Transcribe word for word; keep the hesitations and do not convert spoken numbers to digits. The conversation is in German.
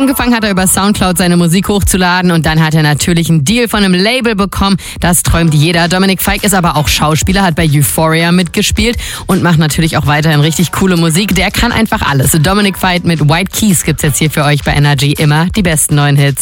Angefangen hat er über Soundcloud seine Musik hochzuladen und dann hat er natürlich einen Deal von einem Label bekommen. Das träumt jeder. Dominik Fike ist aber auch Schauspieler, hat bei Euphoria mitgespielt und macht natürlich auch weiterhin richtig coole Musik. Der kann einfach alles. Dominik Fike mit White Keys gibt's jetzt hier für euch bei Energy. Immer die besten neuen Hits.